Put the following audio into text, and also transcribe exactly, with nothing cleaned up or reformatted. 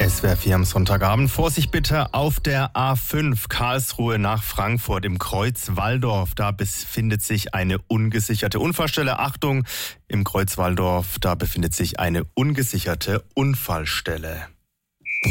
S W R vier am Sonntagabend. Vorsicht bitte auf der A fünf Karlsruhe nach Frankfurt im Kreuz Walldorf. Da befindet sich eine ungesicherte Unfallstelle. Achtung, im Kreuz Walldorf, da befindet sich eine ungesicherte Unfallstelle.